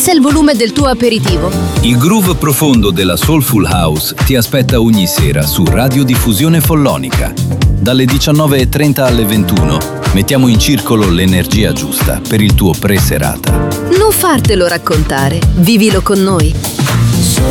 Abbassa il volume del tuo aperitivo. Il groove profondo della Soulful House ti aspetta ogni sera su Radiodiffusione Follonica. Dalle 19:30 alle 21 mettiamo in circolo l'energia giusta per il tuo pre-serata. Non fartelo raccontare, vivilo con noi.